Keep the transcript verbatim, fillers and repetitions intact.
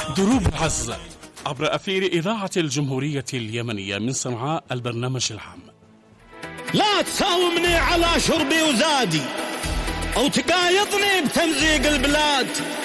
دروب العز عبر أثير إذاعة الجمهورية اليمنية من صنعاء، البرنامج العام. لا تساومني على شربي وزادي أو تقايضني بتمزيق البلاد.